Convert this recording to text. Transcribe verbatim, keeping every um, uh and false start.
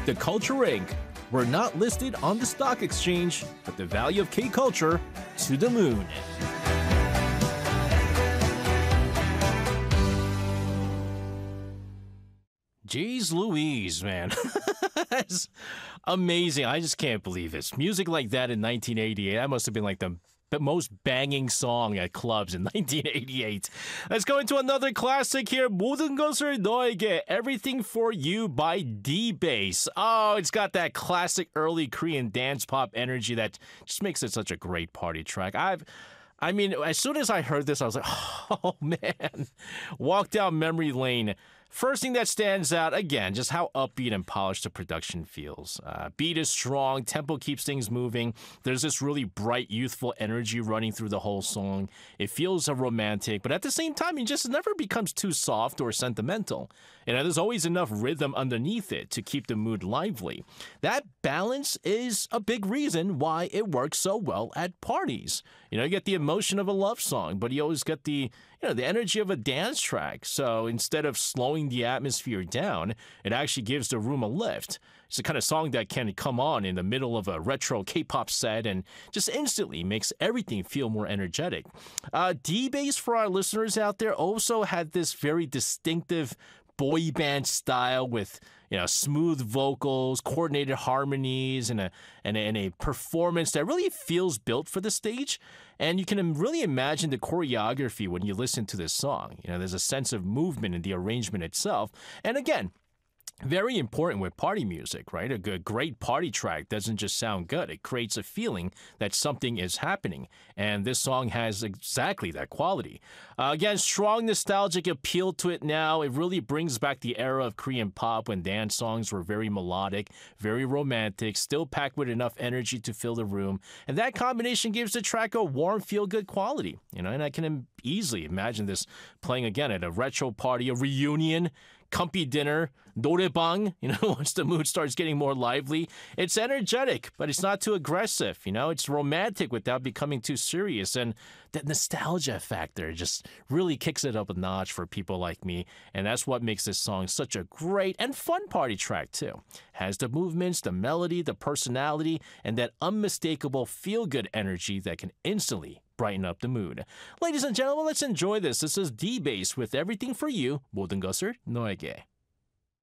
The Culture Incorporated. We're not listed on the stock exchange, but the value of K-Culture to the moon. Jeez Louise, man. That's amazing. I just can't believe this. Music like that in nineteen eighty-eight, that must have been like the the most banging song at clubs in nineteen eighty-eight. Let's go into another classic here. 모든 것을 너에게, Everything for You by D-Bass. Oh, it's got that classic early Korean dance pop energy that just makes it such a great party track. I've I mean, as soon as I heard this, I was like, oh, man. Walk down memory lane. First thing that stands out, again, just how upbeat and polished the production feels. Uh, beat is strong, tempo keeps things moving. There's this really bright, youthful energy running through the whole song. It feels uh, romantic, but at the same time, it just never becomes too soft or sentimental. And there's always enough rhythm underneath it to keep the mood lively. That balance is a big reason why it works so well at parties. You know, you get the emotion of a love song, but you always get the, you know, the energy of a dance track. So instead of slowing the atmosphere down, it actually gives the room a lift. It's the kind of song that can come on in the middle of a retro K-pop set and just instantly makes everything feel more energetic. Uh, D-Bass, for our listeners out there, also had this very distinctive boy band style with, you know, smooth vocals, coordinated harmonies, and a, and a and a performance that really feels built for the stage. And you can really imagine the choreography when you listen to this song. You know, there's a sense of movement in the arrangement itself. And again, very important with party music, right? A good, great party track doesn't just sound good. It creates a feeling that something is happening. And this song has exactly that quality. Uh, again, strong nostalgic appeal to it now. It really brings back the era of Korean pop when dance songs were very melodic, very romantic, still packed with enough energy to fill the room. And that combination gives the track a warm, feel-good quality. You know, and I can easily imagine this playing again at a retro party, a reunion, comfy dinner, 노래방, you know, once the mood starts getting more lively. It's energetic, but it's not too aggressive, you know. It's romantic without becoming too serious, and that nostalgia factor just really kicks it up a notch for people like me, and that's what makes this song such a great and fun party track, too. Has the movements, the melody, the personality, and that unmistakable feel-good energy that can instantly brighten up the mood. Ladies and gentlemen, let's enjoy this. This is D-Bass with Everything for You, 모든 것을 너에게.